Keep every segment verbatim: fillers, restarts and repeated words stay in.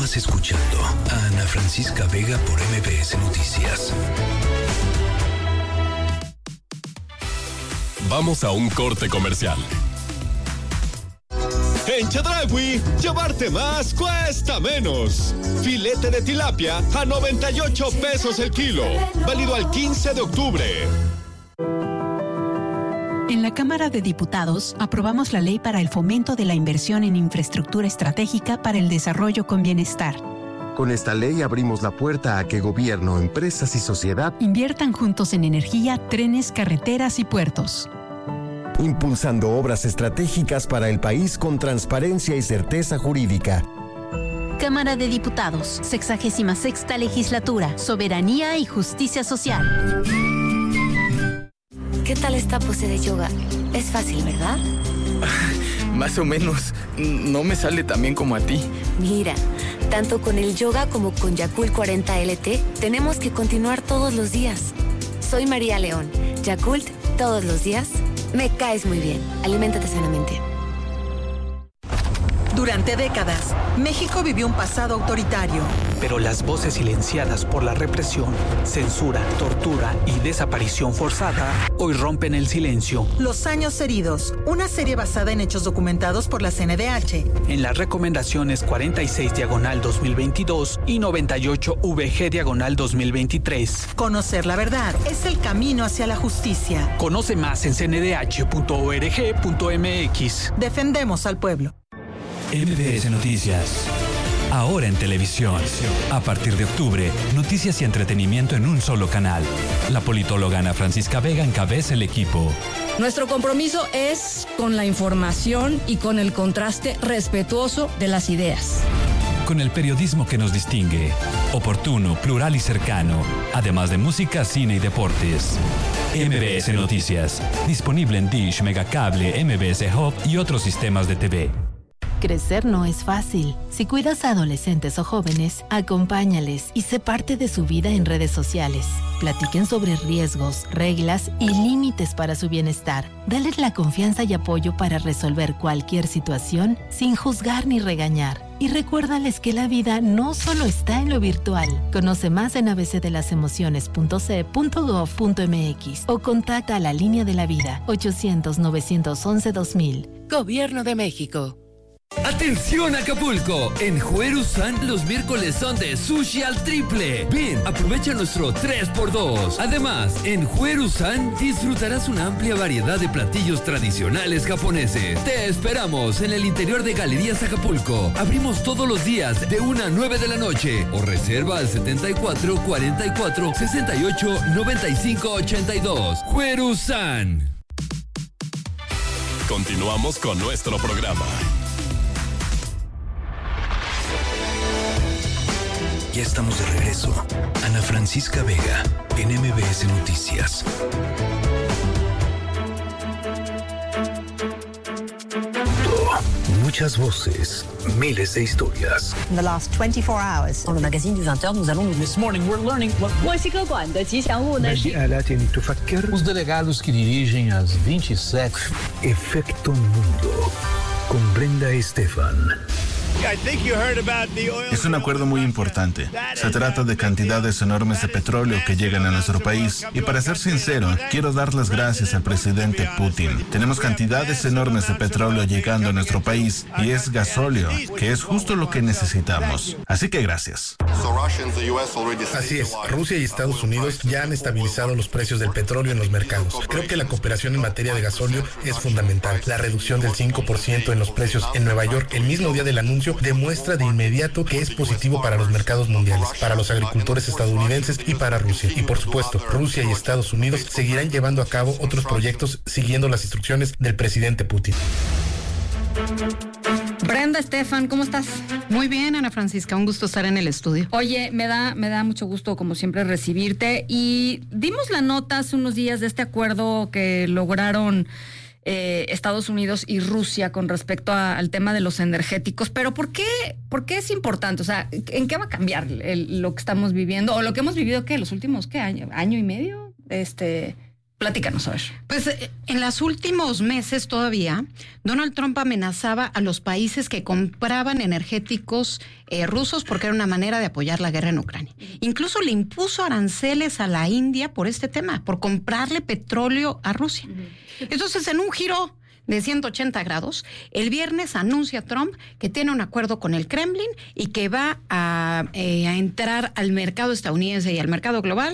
Continúas escuchando a Ana Francisca Vega por M B S Noticias. Vamos a un corte comercial. En Chedraui, llevarte más cuesta menos. Filete de tilapia a noventa y ocho pesos el kilo. Válido al quince de octubre. En la Cámara de Diputados aprobamos la ley para el fomento de la inversión en infraestructura estratégica para el desarrollo con bienestar. Con esta ley abrimos la puerta a que gobierno, empresas y sociedad inviertan juntos en energía, trenes, carreteras y puertos. Impulsando obras estratégicas para el país con transparencia y certeza jurídica. Cámara de Diputados, sexagésima sexta legislatura, soberanía y justicia social. ¿Qué tal esta pose de yoga? Es fácil, ¿verdad? Más o menos. No me sale tan bien como a ti. Mira, tanto con el yoga como con Yakult cuarenta L T, tenemos que continuar todos los días. Soy María León. Yakult, todos los días. Me caes muy bien. Aliméntate sanamente. Durante décadas, México vivió un pasado autoritario. Pero las voces silenciadas por la represión, censura, tortura y desaparición forzada hoy rompen el silencio. Los años heridos, una serie basada en hechos documentados por la C N D H. En las recomendaciones cuarenta y seis diagonal dos mil veintidós y noventa y ocho V G diagonal dos mil veintitrés. Conocer la verdad es el camino hacia la justicia. Conoce más en c n d h punto org punto m x. Defendemos al pueblo. M B S Noticias. Ahora en televisión. A partir de octubre, noticias y entretenimiento en un solo canal. La politóloga Ana Francisca Vega encabeza el equipo. Nuestro compromiso es con la información y con el contraste respetuoso de las ideas. Con el periodismo que nos distingue. Oportuno, plural y cercano. Además de música, cine y deportes. M B S Noticias. Disponible en Dish, Megacable, M B S Hub y otros sistemas de T V. Crecer no es fácil. Si cuidas a adolescentes o jóvenes, acompáñales y sé parte de su vida en redes sociales. Platiquen sobre riesgos, reglas y límites para su bienestar. Dales la confianza y apoyo para resolver cualquier situación sin juzgar ni regañar. Y recuérdales que la vida no solo está en lo virtual. Conoce más en a b c de las emociones punto c e punto gov punto m x o contacta a la Línea de la Vida ochocientos, novecientos once, dos mil. Gobierno de México. ¡Atención Acapulco! En Juerusan los miércoles son de sushi al triple. Ven, aprovecha nuestro tres por dos. Además, en Juerusan disfrutarás una amplia variedad de platillos tradicionales japoneses. Te esperamos en el interior de Galerías Acapulco. Abrimos todos los días de una a nueve de la noche o reserva al setenta y cuatro, cuarenta y cuatro, sesenta y ocho, noventa y cinco, ochenta y dos. Juerusan. Continuamos con nuestro programa. Ya estamos de regreso. Ana Francisca Vega, en M B S Noticias. Muchas voces, miles de historias. In the last twenty-four hours, dans le magazine du vingt heures, nous allons This morning we're learning what Os delegados que dirigem as vinte e sete. Efecto Mundo, con Brenda Estefan. Es un acuerdo muy importante. Se trata de cantidades enormes de petróleo que llegan a nuestro país. Y para ser sincero, quiero dar las gracias al presidente Putin. Tenemos cantidades enormes de petróleo llegando a nuestro país y es gasóleo, que es justo lo que necesitamos. Así que gracias. Así es, Rusia y Estados Unidos ya han estabilizado los precios del petróleo en los mercados. Creo que la cooperación en materia de gasóleo es fundamental. La reducción del cinco por ciento en los precios en Nueva York el mismo día del anuncio demuestra de inmediato que es positivo para los mercados mundiales, para los agricultores estadounidenses y para Rusia. Y por supuesto, Rusia y Estados Unidos seguirán llevando a cabo otros proyectos siguiendo las instrucciones del presidente Putin. Brenda Estefan, ¿cómo estás? Muy bien, Ana Francisca, un gusto estar en el estudio. Oye, me da, me da mucho gusto, como siempre, recibirte. Y dimos la nota hace unos días de este acuerdo que lograron Eh, Estados Unidos y Rusia con respecto a, al tema de los energéticos, pero ¿por qué, por qué es importante? O sea, ¿en qué va a cambiar el, lo que estamos viviendo o lo que hemos vivido, qué, los últimos, qué, año, año y medio? Este, Platícanos, a ver. Pues en los últimos meses todavía, Donald Trump amenazaba a los países que compraban energéticos eh, rusos porque era una manera de apoyar la guerra en Ucrania. Incluso le impuso aranceles a la India por este tema, por comprarle petróleo a Rusia. Entonces, en un giro de ciento ochenta grados, el viernes anuncia Trump que tiene un acuerdo con el Kremlin y que va a, eh, a entrar al mercado estadounidense y al mercado global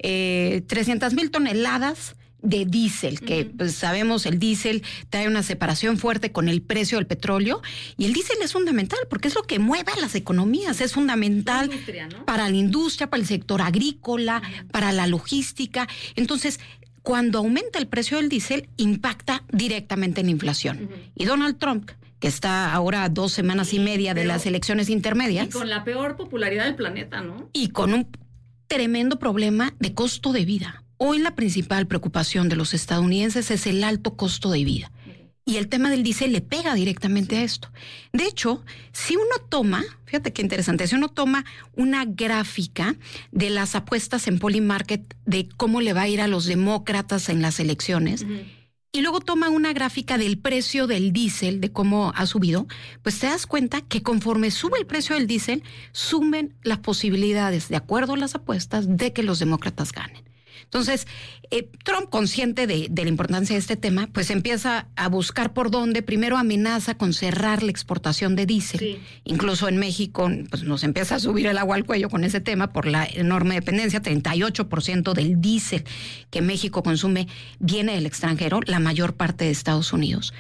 eh, trescientas mil toneladas de diésel, que uh-huh. pues sabemos el diésel trae una separación fuerte con el precio del petróleo, y el diésel es fundamental porque es lo que mueve a las economías, es fundamental la industria, ¿no? Para la industria, para el sector agrícola, uh-huh. para la logística. Entonces, cuando aumenta el precio del diésel, impacta directamente en la inflación. Uh-huh. Y Donald Trump, que está ahora a dos semanas y media de Pero, las elecciones intermedias. Y con la peor popularidad del planeta, ¿no? Y con un tremendo problema de costo de vida. Hoy la principal preocupación de los estadounidenses es el alto costo de vida. Y el tema del diésel le pega directamente a esto. De hecho, si uno toma, fíjate qué interesante, si uno toma una gráfica de las apuestas en Polymarket de cómo le va a ir a los demócratas en las elecciones, uh-huh. y luego toma una gráfica del precio del diésel, de cómo ha subido, pues te das cuenta que conforme sube el precio del diésel, suben las posibilidades, de acuerdo a las apuestas, de que los demócratas ganen. Entonces, eh, Trump, consciente de, de la importancia de este tema, pues empieza a buscar por dónde. Primero amenaza con cerrar la exportación de diésel. Sí. Incluso en México pues nos empieza a subir el agua al cuello con ese tema por la enorme dependencia. treinta y ocho por ciento del diésel que México consume viene del extranjero, la mayor parte de Estados Unidos.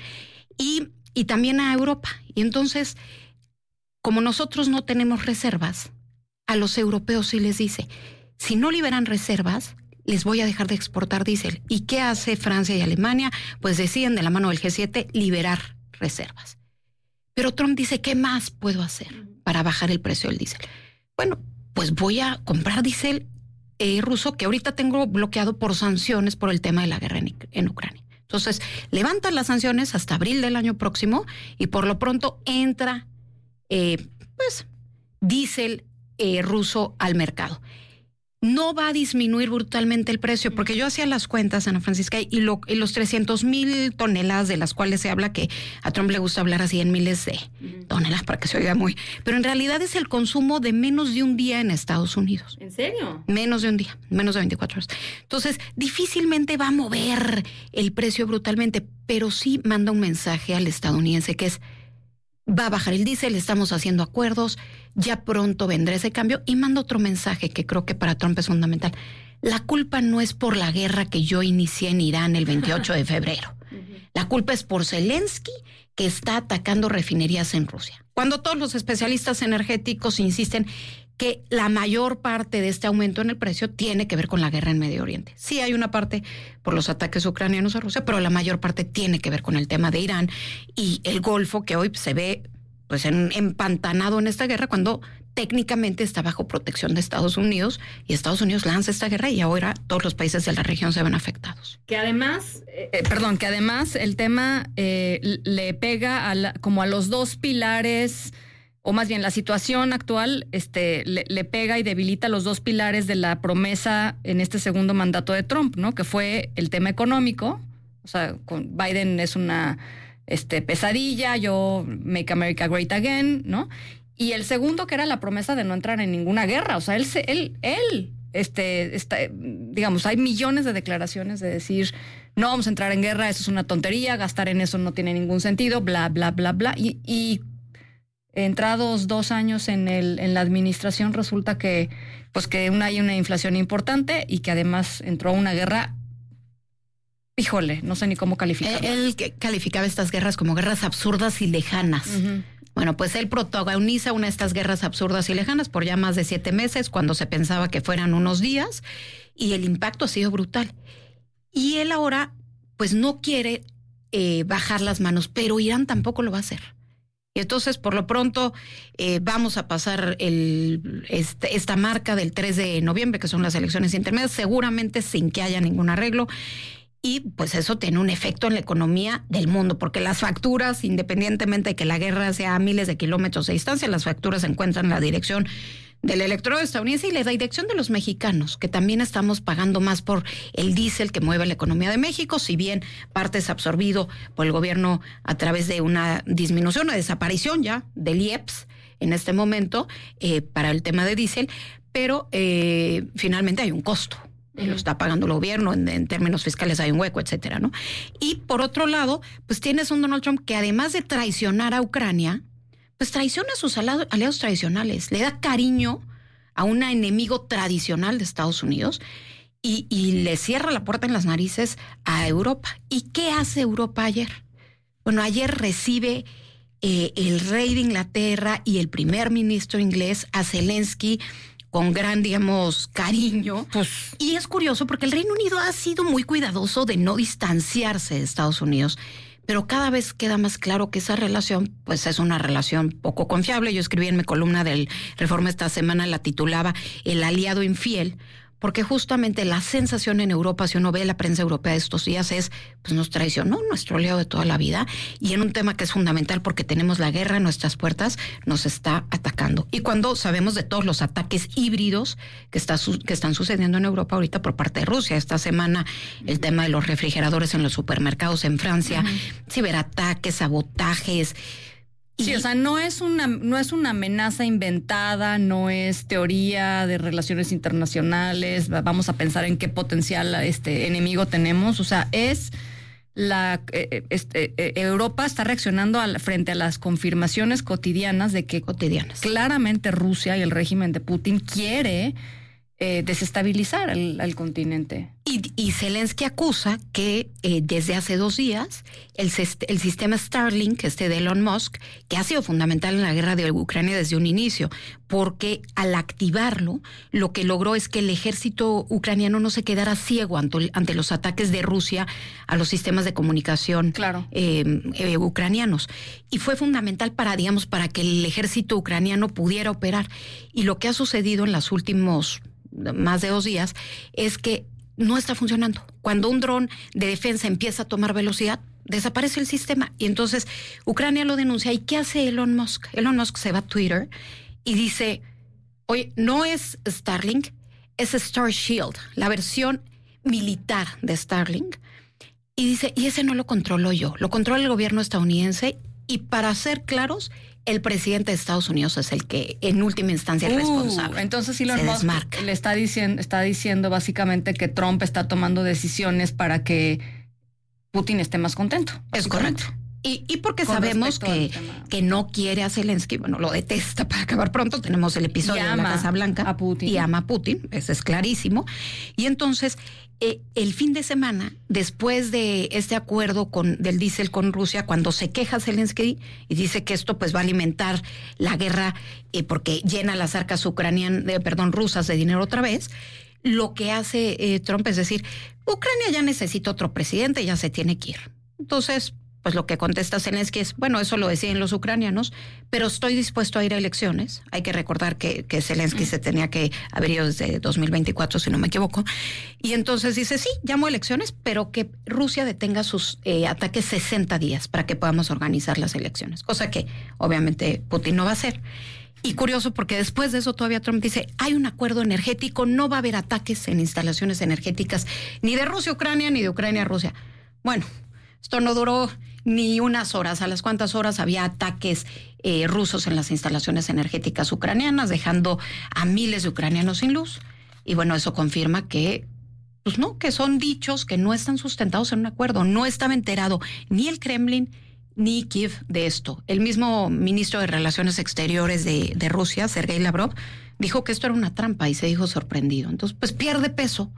Y, y también a Europa. Y entonces, como nosotros no tenemos reservas, a los europeos sí les dice, si no liberan reservas, les voy a dejar de exportar diésel. ¿Y qué hace Francia y Alemania? Pues deciden de la mano del G siete liberar reservas. Pero Trump dice, ¿qué más puedo hacer para bajar el precio del diésel? Bueno, pues voy a comprar diésel eh, ruso que ahorita tengo bloqueado por sanciones por el tema de la guerra en, en Ucrania. Entonces, levantan las sanciones hasta abril del año próximo y por lo pronto entra eh, pues diésel eh, ruso al mercado. No va a disminuir brutalmente el precio, porque yo hacía las cuentas, Ana Francisca, y, lo, y los trescientos mil toneladas de las cuales se habla, que a Trump le gusta hablar así en miles de uh-huh. toneladas para que se oiga muy, pero en realidad es el consumo de menos de un día en Estados Unidos. ¿En serio? Menos de un día, menos de veinticuatro horas. Entonces, difícilmente va a mover el precio brutalmente, pero sí manda un mensaje al estadounidense que es, va a bajar el diésel, estamos haciendo acuerdos, ya pronto vendrá ese cambio, y manda otro mensaje que creo que para Trump es fundamental. La culpa no es por la guerra que yo inicié en Irán el veintiocho de febrero. La culpa es por Zelensky, que está atacando refinerías en Rusia. Cuando todos los especialistas energéticos insisten que la mayor parte de este aumento en el precio tiene que ver con la guerra en Medio Oriente. Sí hay una parte por los ataques ucranianos a Rusia, pero la mayor parte tiene que ver con el tema de Irán y el Golfo, que hoy se ve pues en, empantanado en esta guerra cuando técnicamente está bajo protección de Estados Unidos, y Estados Unidos lanza esta guerra y ahora todos los países de la región se ven afectados. Que además, eh, perdón, que además el tema eh, le pega a la, como a los dos pilares, o más bien la situación actual este, le, le pega y debilita los dos pilares de la promesa en este segundo mandato de Trump, ¿no? Que fue el tema económico. O sea, con Biden es una este, pesadilla, yo make America great again, ¿no? Y el segundo, que era la promesa de no entrar en ninguna guerra. O sea, él, se, él, él, este, está, digamos, hay millones de declaraciones de decir, no vamos a entrar en guerra, eso es una tontería, gastar en eso no tiene ningún sentido, bla, bla, bla, bla. Y, y entrados dos años en el en la administración, resulta que pues que una, hay una inflación importante y que además entró una guerra, híjole, no sé ni cómo calificarla. Él calificaba estas guerras como guerras absurdas y lejanas. Uh-huh. Bueno, pues él protagoniza una de estas guerras absurdas y lejanas por ya más de siete meses, cuando se pensaba que fueran unos días, y el impacto ha sido brutal. Y él ahora pues no quiere eh, bajar las manos, pero Irán tampoco lo va a hacer. Y entonces, por lo pronto, eh, vamos a pasar el, este, esta marca del tres de noviembre, que son las elecciones intermedias, seguramente sin que haya ningún arreglo. Y pues eso tiene un efecto en la economía del mundo, porque las facturas, independientemente de que la guerra sea a miles de kilómetros de distancia, las facturas se encuentran en la dirección del electorado estadounidense y la dirección de los mexicanos, que también estamos pagando más por el diésel que mueve la economía de México, si bien parte es absorbido por el gobierno a través de una disminución o desaparición ya del I E P S en este momento eh, para el tema de diésel, pero eh, finalmente hay un costo. Uh-huh. Lo está pagando el gobierno, en, en términos fiscales hay un hueco, etcétera, ¿no? Y por otro lado, pues tienes un Donald Trump que además de traicionar a Ucrania, pues traiciona a sus aliados tradicionales, le da cariño a un enemigo tradicional de Estados Unidos y, y le cierra la puerta en las narices a Europa. ¿Y qué hace Europa ayer? Bueno, ayer recibe eh, el rey de Inglaterra y el primer ministro inglés a Zelensky con gran, digamos, cariño. Pues, y es curioso porque el Reino Unido ha sido muy cuidadoso de no distanciarse de Estados Unidos. Pero cada vez queda más claro que esa relación, pues es una relación poco confiable. Yo escribí en mi columna del Reforma esta semana, la titulaba El aliado infiel, porque justamente la sensación en Europa, si uno ve la prensa europea de estos días, es, pues nos traicionó nuestro aliado de toda la vida, y en un tema que es fundamental porque tenemos la guerra en nuestras puertas, nos está atacando. Y cuando sabemos de todos los ataques híbridos que, está, que están sucediendo en Europa ahorita por parte de Rusia, esta semana el tema de los refrigeradores en los supermercados en Francia, uh-huh. ciberataques, sabotajes. Sí, o sea, no es una no es una amenaza inventada, no es teoría de relaciones internacionales, vamos a pensar en qué potencial este enemigo tenemos, o sea, es la eh, este, eh, Europa está reaccionando al, frente a las confirmaciones cotidianas de que cotidianas. Claramente Rusia y el régimen de Putin quiere eh, desestabilizar al, al continente. Y, y Zelensky acusa que eh, desde hace dos días el, el sistema Starlink, este de Elon Musk, que ha sido fundamental en la guerra de Ucrania desde un inicio, porque al activarlo, lo que logró es que el ejército ucraniano no se quedara ciego ante, ante los ataques de Rusia a los sistemas de comunicación claro. eh, eh, ucranianos. Y fue fundamental para, digamos, para que el ejército ucraniano pudiera operar. Y lo que ha sucedido en los últimos más de dos días es que no está funcionando. Cuando un dron de defensa empieza a tomar velocidad, desaparece el sistema. Y entonces Ucrania lo denuncia. ¿Y qué hace Elon Musk? Elon Musk se va a Twitter y dice, oye, no es Starlink, es Star Shield, la versión militar de Starlink. Y dice, y ese no lo controlo yo, lo controla el gobierno estadounidense. Y para ser claros, el presidente de Estados Unidos es el que en última instancia es uh, responsable. Entonces Elon Musk le está diciendo, está diciendo básicamente que Trump está tomando decisiones para que Putin esté más contento. Es correcto. Y, y porque Con sabemos que, que no quiere a Zelensky, bueno, lo detesta para acabar pronto. Tenemos el episodio de la Casa Blanca a Putin. Y ama a Putin, eso es clarísimo. Y entonces, eh, el fin de semana, después de este acuerdo con, del diésel con Rusia, cuando se queja Zelensky y dice que esto pues va a alimentar la guerra eh, porque llena las arcas ucranianas, eh, perdón, rusas de dinero otra vez, lo que hace eh, Trump es decir, Ucrania ya necesita otro presidente, ya se tiene que ir. Entonces, pues lo que contesta Zelensky es, bueno, eso lo deciden los ucranianos, pero estoy dispuesto a ir a elecciones. Hay que recordar que, que Zelensky mm. se tenía que haber ido desde dos mil veinticuatro, si no me equivoco. Y entonces dice, sí, llamo a elecciones, pero que Rusia detenga sus eh, ataques sesenta días para que podamos organizar las elecciones. Cosa que obviamente Putin no va a hacer. Y curioso porque después de eso todavía Trump dice, hay un acuerdo energético, no va a haber ataques en instalaciones energéticas, ni de Rusia a Ucrania, ni de Ucrania a Rusia. Bueno, esto no duró ni unas horas. A las cuantas horas había ataques eh, rusos en las instalaciones energéticas ucranianas, dejando a miles de ucranianos sin luz. Y bueno, eso confirma que, pues no, que son dichos que no están sustentados en un acuerdo. No estaba enterado ni el Kremlin ni Kiev de esto. El mismo ministro de Relaciones Exteriores de, de Rusia, Sergei Lavrov, dijo que esto era una trampa y se dijo sorprendido. Entonces, pues pierde peso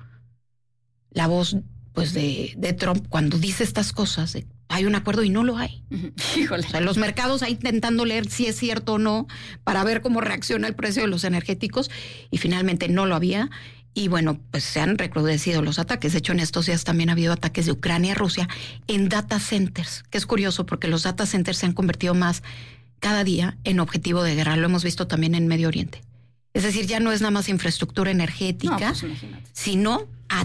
la voz pues de, de Trump cuando dice estas cosas. De, hay un acuerdo y no lo hay. Híjole. O sea, los mercados ahí intentando leer si es cierto o no para ver cómo reacciona el precio de los energéticos y finalmente no lo había. Y bueno, pues se han recrudecido los ataques. De hecho, en estos días también ha habido ataques de Ucrania a Rusia en data centers, que es curioso porque los data centers se han convertido más cada día en objetivo de guerra. Lo hemos visto también en Medio Oriente. Es decir, ya no es nada más infraestructura energética, no, pues, sino ataco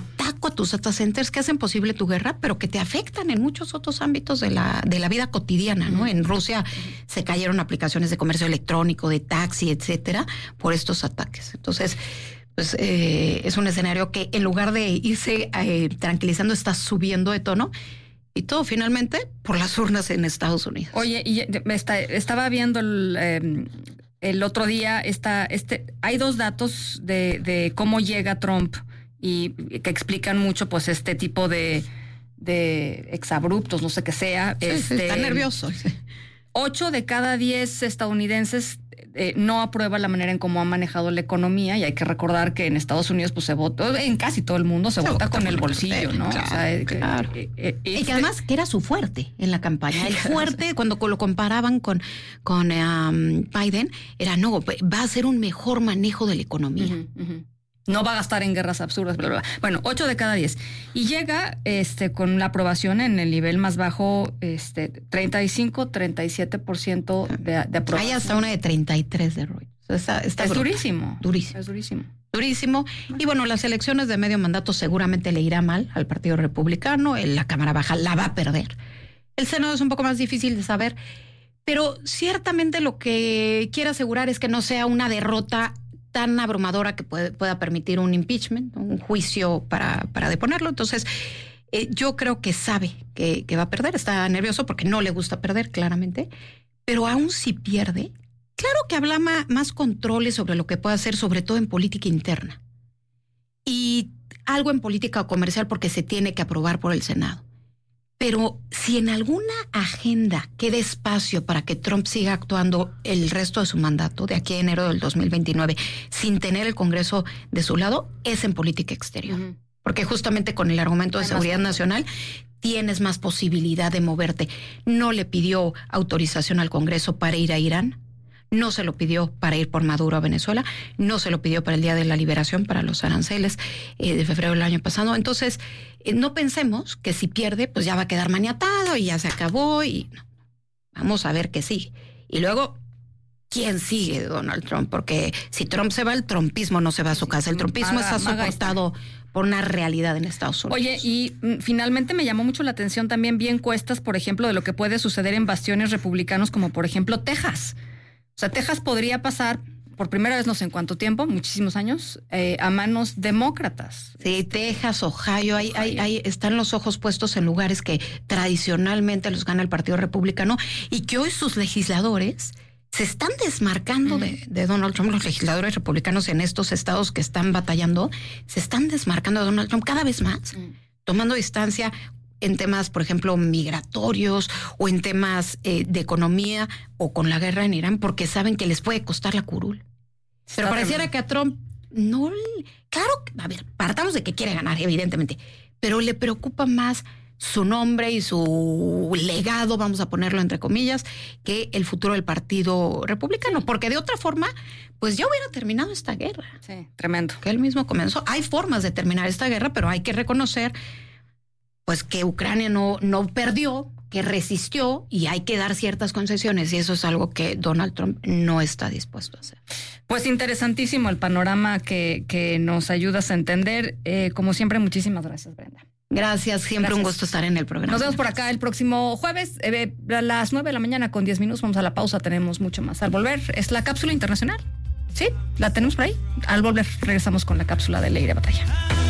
a tus data centers que hacen posible tu guerra, pero que te afectan en muchos otros ámbitos de la, de la vida cotidiana, ¿no? Uh-huh. En Rusia uh-huh. se cayeron aplicaciones de comercio electrónico, de taxi, etcétera, por estos ataques. Entonces, pues eh, es un escenario que en lugar de irse eh, tranquilizando, está subiendo de tono. Y todo finalmente por las urnas en Estados Unidos. Oye, y está, estaba viendo el, eh, el otro día, esta, este, hay dos datos de, de cómo llega Trump y que explican mucho pues este tipo de, de exabruptos, no sé qué sea. Sí, este, sí, está nervioso. Sí. Ocho de cada diez estadounidenses eh, no aprueba la manera en cómo ha manejado la economía, y hay que recordar que en Estados Unidos pues se vota, en casi todo el mundo se, se vota con el bolsillo, ¿no? Claro, o sea, claro. Eh, eh, este... Y que además que era su fuerte en la campaña. El fuerte, cuando lo comparaban con, con um, Biden, era no, va a ser un mejor manejo de la economía. Uh-huh, uh-huh. No va a gastar en guerras absurdas, bla, bla, bla. Bueno, ocho de cada diez. Y llega este, con la aprobación en el nivel más bajo, este, treinta y cinco, treinta y siete por ciento de, de aprobación. Hay hasta una de treinta y tres de Roy. O sea, está, está es durísimo. Durísimo. Es durísimo. Durísimo. Y bueno, las elecciones de medio mandato seguramente le irá mal al Partido Republicano. La Cámara Baja la va a perder. El Senado es un poco más difícil de saber. Pero ciertamente lo que quiere asegurar es que no sea una derrota tan abrumadora que puede, pueda permitir un impeachment, un juicio para, para deponerlo. Entonces, eh, yo creo que sabe que, que va a perder. Está nervioso porque no le gusta perder, claramente. Pero aún si pierde, claro que habla más, más controles sobre lo que puede hacer, sobre todo en política interna. Y algo en política comercial porque se tiene que aprobar por el Senado. Pero si en alguna agenda queda espacio para que Trump siga actuando el resto de su mandato, de aquí a enero del dos mil veintinueve, sin tener el Congreso de su lado, es en política exterior. Uh-huh. Porque justamente con el argumento de Hay seguridad nacional tienes más posibilidad de moverte. No le pidió autorización al Congreso para ir a Irán, no se lo pidió para ir por Maduro a Venezuela, no se lo pidió para el Día de la Liberación, para los aranceles eh, de febrero del año pasado. Entonces, eh, no pensemos que si pierde, pues ya va a quedar maniatado y ya se acabó. Y no. Vamos a ver qué sigue. Y luego, ¿quién sigue de Donald Trump? Porque si Trump se va, el trumpismo no se va a su casa. El trumpismo maga, está soportado por una realidad en Estados Unidos. Oye, y mm, finalmente me llamó mucho la atención también, vi encuestas, por ejemplo, de lo que puede suceder en bastiones republicanos, como por ejemplo Texas. O sea, Texas podría pasar, por primera vez no sé en cuánto tiempo, muchísimos años, eh, a manos demócratas. Sí, Texas, Ohio, hay, hay, hay, están los ojos puestos en lugares que tradicionalmente los gana el Partido Republicano y que hoy sus legisladores se están desmarcando mm. de, de Donald Trump. Los legisladores republicanos en estos estados que están batallando se están desmarcando de Donald Trump cada vez más, mm. tomando distancia en temas, por ejemplo, migratorios o en temas eh, de economía o con la guerra en Irán, porque saben que les puede costar la curul. Pero Está pareciera bien. que a Trump no... Claro, a ver, partamos de que quiere ganar, evidentemente, pero le preocupa más su nombre y su legado, vamos a ponerlo entre comillas, que el futuro del Partido Republicano, porque de otra forma, pues ya hubiera terminado esta guerra. Sí, tremendo. Que él mismo comenzó. Hay formas de terminar esta guerra, pero hay que reconocer pues que Ucrania no, no perdió, que resistió y hay que dar ciertas concesiones y eso es algo que Donald Trump no está dispuesto a hacer. Pues interesantísimo el panorama que, que nos ayudas a entender. Eh, como siempre, muchísimas gracias, Brenda. Gracias, siempre gracias. Un gusto estar en el programa. Nos vemos por acá el próximo jueves eh, a las nueve de la mañana con diez minutos. Vamos a la pausa, tenemos mucho más. Al volver es la cápsula internacional. Sí, la tenemos por ahí. Al volver regresamos con la cápsula de Ley de Batalla.